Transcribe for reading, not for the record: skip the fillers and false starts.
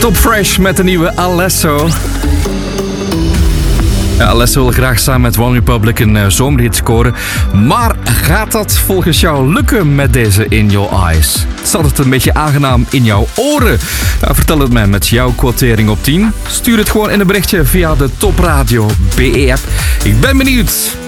Top Fresh met de nieuwe Alesso. Ja, Alesso wil graag samen met One Republic een zomerhit scoren. Maar gaat dat volgens jou lukken met deze In Your Eyes? Zat het een beetje aangenaam in jouw oren? Nou, vertel het mij met jouw quotering op 10. Stuur het gewoon in een berichtje via de Top Radio BE-app. Ik ben benieuwd.